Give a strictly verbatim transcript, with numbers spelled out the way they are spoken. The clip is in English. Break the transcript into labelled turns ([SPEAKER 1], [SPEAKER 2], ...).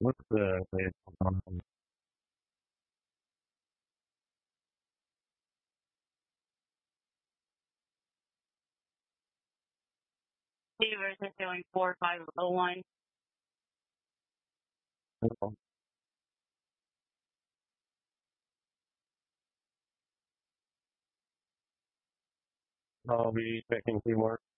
[SPEAKER 1] What's the date on
[SPEAKER 2] Versus showing four five oh one.
[SPEAKER 1] I'll be checking keyboard.